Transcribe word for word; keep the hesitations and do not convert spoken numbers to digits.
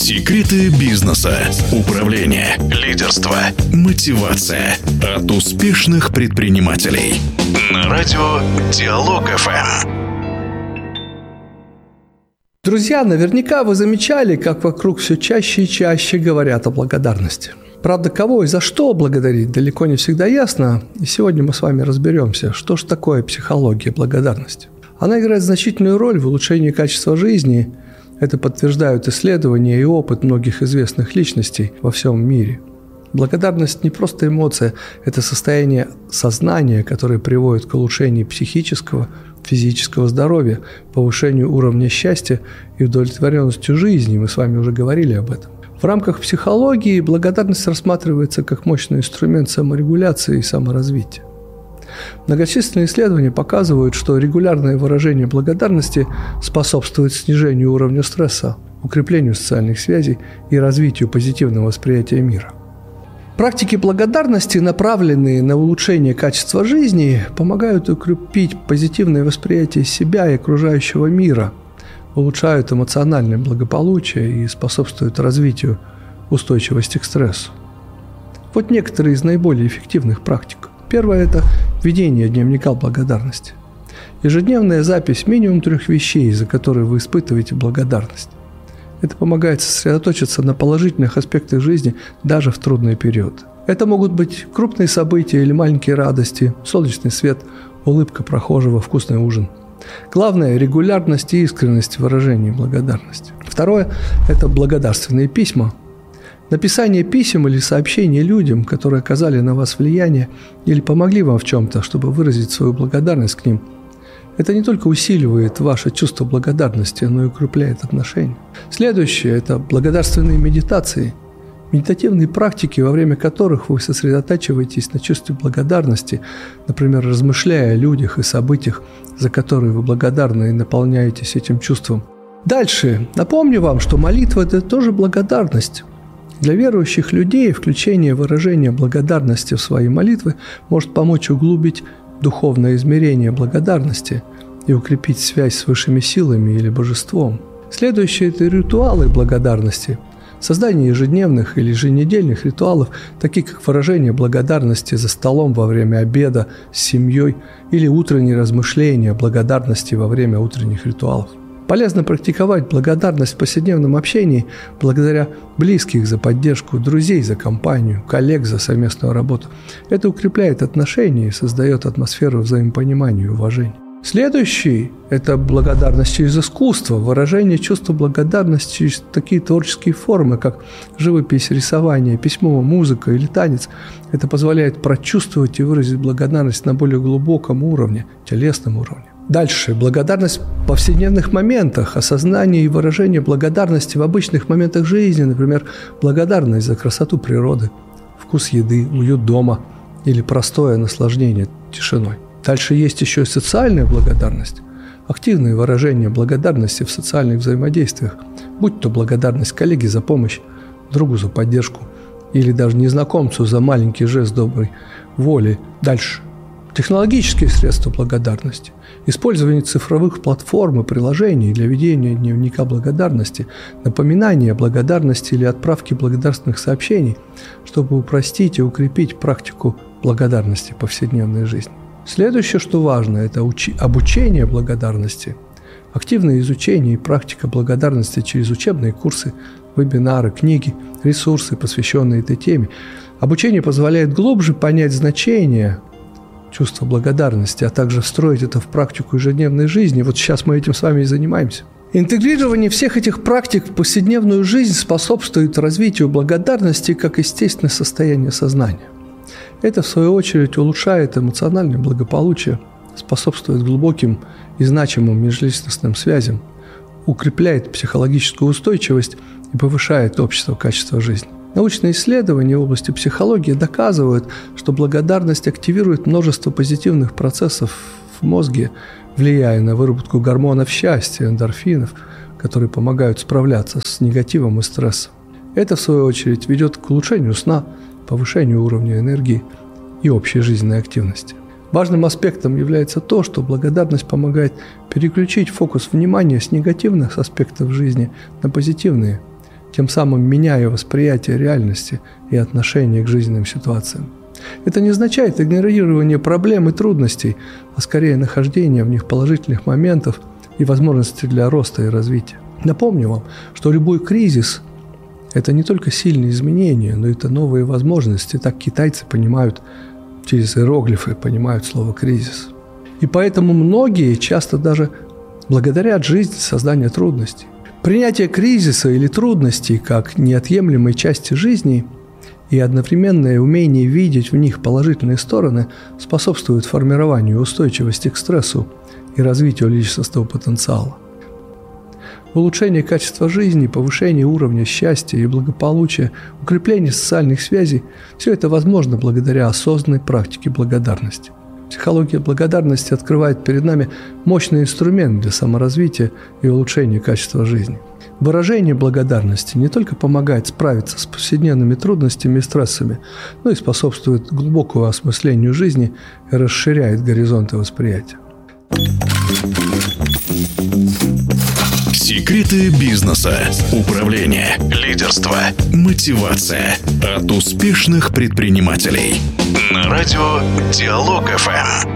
Секреты бизнеса, управления, лидерства, мотивация от успешных предпринимателей. На радио Диалог эф эм. Друзья, наверняка вы замечали, как вокруг все чаще и чаще говорят о благодарности. Правда, кого и за что благодарить, далеко не всегда ясно, и сегодня мы с вами разберемся, что же такое психология благодарности. Она играет значительную роль в улучшении качества жизни. Это подтверждают исследования и опыт многих известных личностей во всем мире. Благодарность не просто эмоция, это состояние сознания, которое приводит к улучшению психического, физического здоровья, повышению уровня счастья и удовлетворенности жизни. Мы с вами уже говорили об этом. В рамках психологии благодарность рассматривается как мощный инструмент саморегуляции и саморазвития. Многочисленные исследования показывают, что регулярное выражение благодарности способствует снижению уровня стресса, укреплению социальных связей и развитию позитивного восприятия мира. Практики благодарности, направленные на улучшение качества жизни, помогают укрепить позитивное восприятие себя и окружающего мира, улучшают эмоциональное благополучие и способствуют развитию устойчивости к стрессу. Вот некоторые из наиболее эффективных практик. Первое – это ведение дневника благодарности. Ежедневная запись минимум трех вещей, за которые вы испытываете благодарность. Это помогает сосредоточиться на положительных аспектах жизни даже в трудный период. Это могут быть крупные события или маленькие радости, солнечный свет, улыбка прохожего, вкусный ужин. Главное – регулярность и искренность в выражении благодарности. Второе – это благодарственные письма. Написание писем или сообщений людям, которые оказали на вас влияние или помогли вам в чем-то, чтобы выразить свою благодарность к ним, это не только усиливает ваше чувство благодарности, но и укрепляет отношения. Следующее – это благодарственные медитации. Медитативные практики, во время которых вы сосредотачиваетесь на чувстве благодарности, например, размышляя о людях и событиях, за которые вы благодарны и наполняетесь этим чувством. Дальше. Напомню вам, что молитва – это тоже благодарность. Для верующих людей включение выражения благодарности в свои молитвы может помочь углубить духовное измерение благодарности и укрепить связь с высшими силами или божеством. Следующее – это ритуалы благодарности. Создание ежедневных или еженедельных ритуалов, таких как выражение благодарности за столом во время обеда с семьей или утренние размышления о благодарности во время утренних ритуалов. Полезно практиковать благодарность в повседневном общении благодаря близких за поддержку, друзей за компанию, коллег за совместную работу. Это укрепляет отношения и создает атмосферу взаимопонимания и уважения. Следующий – это благодарность через искусство, выражение чувства благодарности через такие творческие формы, как живопись, рисование, письмо, музыка или танец. Это позволяет прочувствовать и выразить благодарность на более глубоком уровне, телесном уровне. Дальше. Благодарность в повседневных моментах, осознание и выражение благодарности в обычных моментах жизни, например, благодарность за красоту природы, вкус еды, уют дома или простое наслаждение тишиной. Дальше есть еще и социальная благодарность, активное выражение благодарности в социальных взаимодействиях, будь то благодарность коллеге за помощь, другу за поддержку или даже незнакомцу за маленький жест доброй воли. Дальше. Технологические средства благодарности, использование цифровых платформ и приложений для ведения дневника благодарности, напоминания о благодарности или отправки благодарственных сообщений, чтобы упростить и укрепить практику благодарности в повседневной жизни. Следующее, что важно, это учи- обучение благодарности, активное изучение и практика благодарности через учебные курсы, вебинары, книги, ресурсы, посвященные этой теме. Обучение позволяет глубже понять значение чувство благодарности, а также встроить это в практику ежедневной жизни. Вот сейчас мы этим с вами и занимаемся. Интегрирование всех этих практик в повседневную жизнь способствует развитию благодарности как естественное состояние сознания. Это, в свою очередь, улучшает эмоциональное благополучие, способствует глубоким и значимым межличностным связям, укрепляет психологическую устойчивость и повышает общество качества жизни. Научные исследования в области психологии доказывают, что благодарность активирует множество позитивных процессов в мозге, влияя на выработку гормонов счастья, эндорфинов, которые помогают справляться с негативом и стрессом. Это, в свою очередь, ведет к улучшению сна, повышению уровня энергии и общей жизненной активности. Важным аспектом является то, что благодарность помогает переключить фокус внимания с негативных аспектов жизни на позитивные, тем самым меняя восприятие реальности и отношение к жизненным ситуациям. Это не означает игнорирование проблем и трудностей, а скорее нахождение в них положительных моментов и возможностей для роста и развития. Напомню вам, что любой кризис – это не только сильные изменения, но это новые возможности. Так китайцы понимают, через иероглифы понимают слово «кризис». И поэтому многие часто даже благодарят жизни создания трудностей. Принятие кризиса или трудностей как неотъемлемой части жизни и одновременное умение видеть в них положительные стороны способствует формированию устойчивости к стрессу и развитию личностного потенциала. Улучшение качества жизни, повышение уровня счастья и благополучия, укрепление социальных связей – все это возможно благодаря осознанной практике благодарности. Психология благодарности открывает перед нами мощный инструмент для саморазвития и улучшения качества жизни. Выражение благодарности не только помогает справиться с повседневными трудностями и стрессами, но и способствует глубокому осмыслению жизни и расширяет горизонты восприятия. Секреты бизнеса, управления, лидерства, мотивация от успешных предпринимателей. На радио Диалог эф эм.